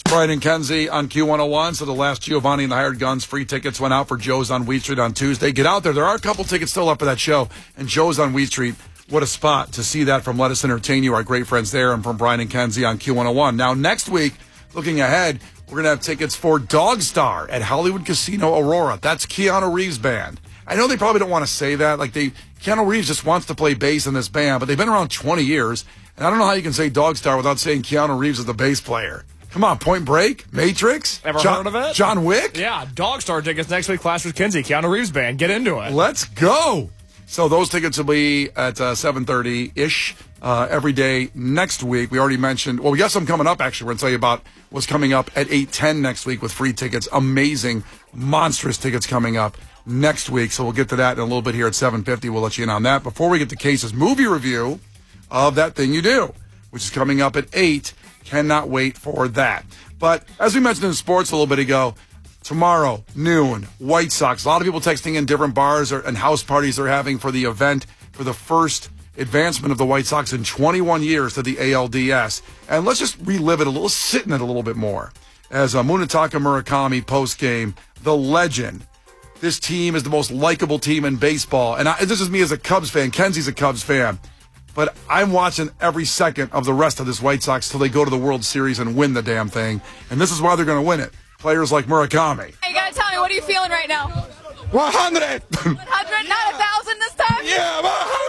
Brian and Kenzie on Q101. So the last Giovanni and the Hired Guns free tickets went out for Joe's on Wheat Street on Tuesday. Get out there. There are a couple tickets still up for that show. And Joe's on Wheat Street, what a spot to see that from Let Us Entertain You, our great friends there, and from Brian and Kenzie on Q101. Now, next week, looking ahead, we're going to have tickets for Dog Star at Hollywood Casino Aurora. That's Keanu Reeves' band. I know they probably don't want to say that. Keanu Reeves just wants to play bass in this band, but they've been around 20 years. And I don't know how you can say Dog Star without saying Keanu Reeves is the bass player. Come on, Point Break, Matrix. Ever heard of it? John Wick? Yeah, Dog Star tickets next week, Clash with Kinsey, Keanu Reeves band. Get into it. Let's go. So those tickets will be at 7:30-ish every day next week. We already mentioned, well, we got some coming up, actually. We're going to tell you about what's coming up at 8:10 next week with free tickets. Amazing, monstrous tickets coming up next week. So we'll get to that in a little bit here at 7:50. We'll let you in on that. Before we get to Case's movie review of That Thing You Do, which is coming up at 8. Cannot wait for that. But as we mentioned in sports a little bit ago, tomorrow, noon, White Sox. A lot of people texting in different bars and house parties they're having for the event for the first advancement of the White Sox in 21 years to the ALDS. And let's just relive it a little, sit in it a little bit more. As Munetaka Murakami post-game, the legend. This team is the most likable team in baseball. And this is me as a Cubs fan. Kenzie's a Cubs fan. But I'm watching every second of the rest of this White Sox till they go to the World Series and win the damn thing. And this is why they're going to win it. Players like Murakami. Hey, you got to tell me, what are you feeling right now? 100! 100, not 1,000 this time? Yeah,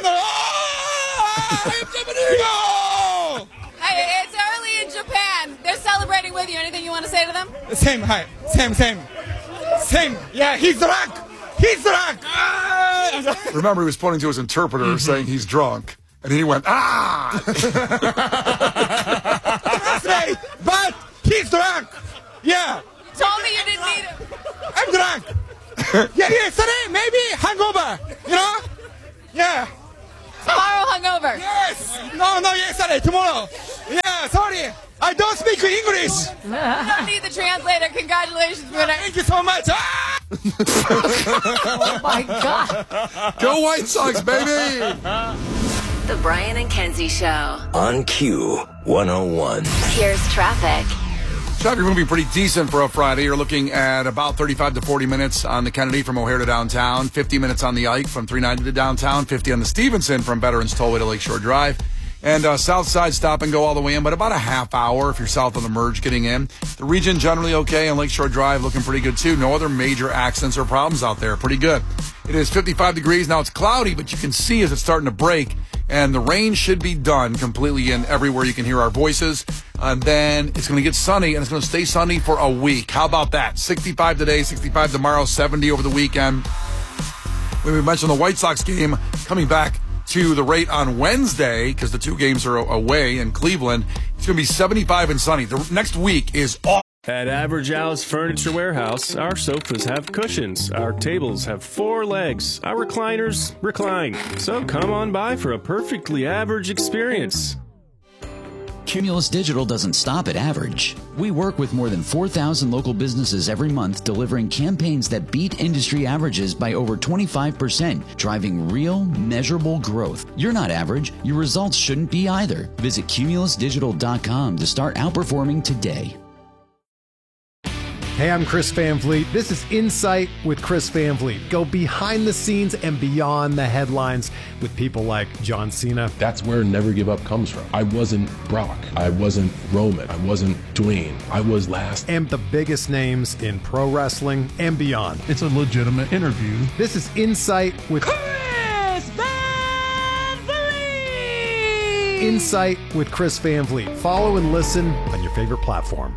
100! Hey, it's early in Japan. They're celebrating with you. Anything you want to say to them? Same, hi. Same. Yeah, he's drunk! Remember, he was pointing to his interpreter saying he's drunk. And he went, ah! Translate, but he's drunk. Yeah. Told me you didn't need him. I'm drunk. Yeah, yesterday, maybe hangover. You know? Yeah. Tomorrow hungover. Yes. No, yesterday, tomorrow. Yeah, sorry. I don't speak English. You don't need the translator. Congratulations, winner. Thank you so much. Ah! Oh, my God. Go White Sox, baby! The Brian and Kenzie Show. On Q101. Here's traffic. Traffic going to be pretty decent for a Friday. You're looking at about 35 to 40 minutes on the Kennedy from O'Hare to downtown, 50 minutes on the Ike from 390 to downtown, 50 on the Stevenson from Veterans Tollway to Lakeshore Drive. And south side stop and go all the way in, but about a half hour if you're south on the merge getting in. The region generally okay, and Lakeshore Drive looking pretty good too. No other major accidents or problems out there. Pretty good. It is 55 degrees. Now it's cloudy, but you can see as it's starting to break. And the rain should be done completely in everywhere you can hear our voices. And then it's going to get sunny, and it's going to stay sunny for a week. How about that? 65 today, 65 tomorrow, 70 over the weekend. When we mentioned the White Sox game coming back to the rate on Wednesday, because the two games are away in Cleveland, it's going to be 75 and sunny. The next week is off. At Average Al's Furniture Warehouse, our sofas have cushions, our tables have 4 legs, our recliners recline. So come on by for a perfectly average experience. Cumulus Digital doesn't stop at average. We work with more than 4,000 local businesses every month, delivering campaigns that beat industry averages by over 25%, driving real, measurable growth. You're not average. Your results shouldn't be either. Visit cumulusdigital.com to start outperforming today. Hey, I'm Chris Van Vliet. This is Insight with Chris Van Vliet. Go behind the scenes and beyond the headlines with people like John Cena. That's where Never Give Up comes from. I wasn't Brock. I wasn't Roman. I wasn't Dwayne. I was last. And the biggest names in pro wrestling and beyond. It's a legitimate interview. This is Insight with Chris Van Vliet. Insight with Chris Van Vliet. Follow and listen on your favorite platform.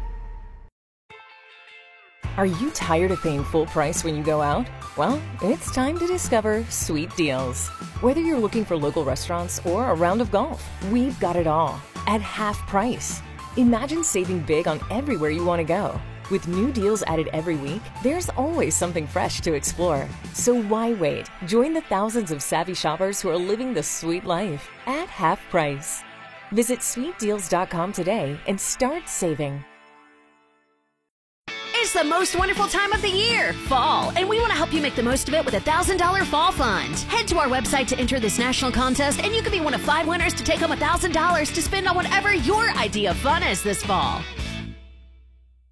Are you tired of paying full price when you go out? Well, it's time to discover Sweet Deals. Whether you're looking for local restaurants or a round of golf, we've got it all at half price. Imagine saving big on everywhere you want to go. With new deals added every week, there's always something fresh to explore. So why wait? Join the thousands of savvy shoppers who are living the sweet life at half price. Visit sweetdeals.com today and start saving. It's the most wonderful time of the year, fall, and we want to help you make the most of it with a $1,000 fall fund. Head to our website to enter this national contest, and you could be one of 5 winners to take home $1,000 to spend on whatever your idea of fun is this fall.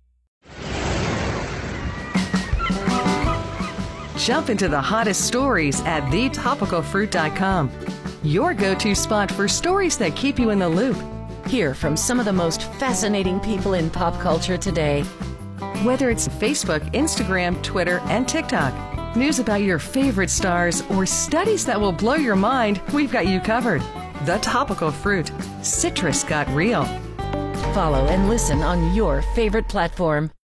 Jump into the hottest stories at thetopicalfruit.com. Your go-to spot for stories that keep you in the loop. Hear from some of the most fascinating people in pop culture today. Whether it's Facebook, Instagram, Twitter, and TikTok, news about your favorite stars, or studies that will blow your mind, we've got you covered. The Topical Fruit. Citrus got real. Follow and listen on your favorite platform.